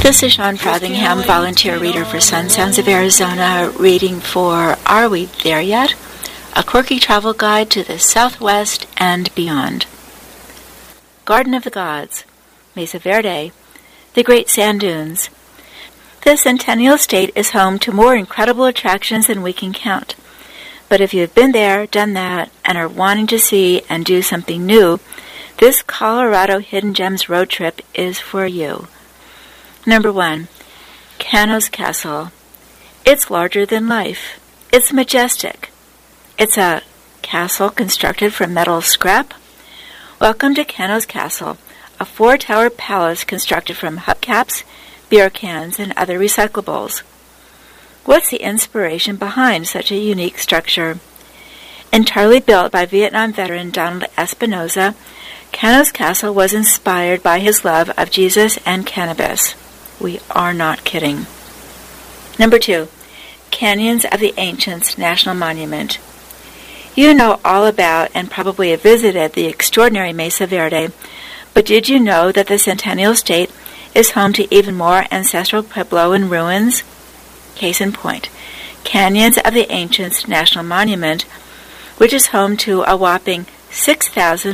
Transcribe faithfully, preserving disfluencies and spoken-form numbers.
This is Sean Frothingham, volunteer reader for Sun Sounds of Arizona, reading for Are We There Yet? A quirky travel guide to the Southwest and beyond. Garden of the Gods, Mesa Verde, the Great Sand Dunes. The Centennial State is home to more incredible attractions than we can count. But if you've been there, done that, and are wanting to see and do something new, this Colorado Hidden Gems road trip is for you. Number one, Cano's Castle. It's larger than life. It's majestic. It's a castle constructed from metal scrap. Welcome to Cano's Castle, a four-tower palace constructed from hubcaps, beer cans, and other recyclables. What's the inspiration behind such a unique structure? Entirely built by Vietnam veteran Donald Espinosa, Cano's Castle was inspired by his love of Jesus and cannabis. We are not kidding. Number two, Canyons of the Ancients National Monument. You know all about and probably have visited the extraordinary Mesa Verde, but did you know that the Centennial State is home to even more ancestral Puebloan ruins? Case in point, Canyons of the Ancients National Monument, which is home to a whopping six thousand